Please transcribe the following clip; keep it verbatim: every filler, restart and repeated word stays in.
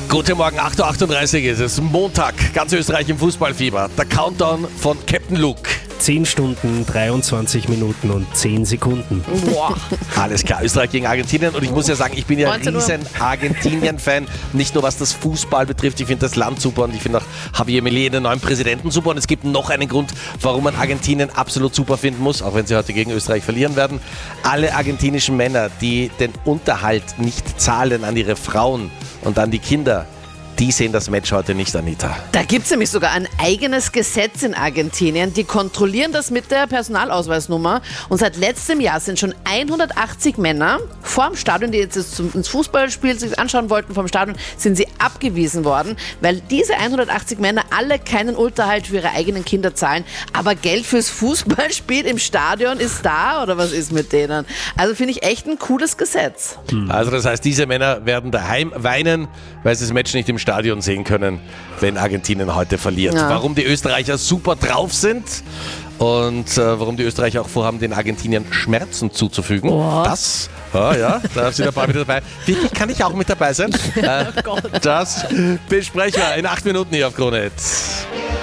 Guten Morgen, acht Uhr achtunddreißig ist es, Montag, ganz Österreich im Fußballfieber. Der Countdown von Captain Luke. zehn Stunden, dreiundzwanzig Minuten und zehn Sekunden. Boah. Alles klar, Österreich gegen Argentinien. Und ich muss ja sagen, ich bin ja ein riesen Argentinien-Fan. Nicht nur was das Fußball betrifft, ich finde das Land super und ich finde auch Javier Milei, den neuen Präsidenten, super. Und es gibt noch einen Grund, warum man Argentinien absolut super finden muss, auch wenn sie heute gegen Österreich verlieren werden. Alle argentinischen Männer, die den Unterhalt nicht zahlen an ihre Frauen und an die Kinder, die sehen das Match heute nicht, Anita. Da gibt es nämlich sogar ein eigenes Gesetz in Argentinien. Die kontrollieren das mit der Personalausweisnummer. Und seit letztem Jahr sind schon hundertachtzig Männer vorm Stadion, die jetzt ins Fußballspiel sich anschauen wollten, vom Stadion, sind sie abgewiesen worden, weil diese hundertachtzig Männer alle keinen Unterhalt für ihre eigenen Kinder zahlen. Aber Geld fürs Fußballspiel im Stadion ist da, oder was ist mit denen? Also finde ich echt ein cooles Gesetz. Hm. Also das heißt, diese Männer werden daheim weinen, weil sie das Match nicht im Stadion sehen können, wenn Argentinien heute verliert. Ja. Warum die Österreicher super drauf sind und äh, warum die Österreicher auch vorhaben, den Argentiniern Schmerzen zuzufügen, oh. das, oh ja, da sind ein paar wieder dabei. Wirklich, kann ich auch mit dabei sein? Äh, oh Gott. Das besprechen wir in acht Minuten hier auf Krone Hit.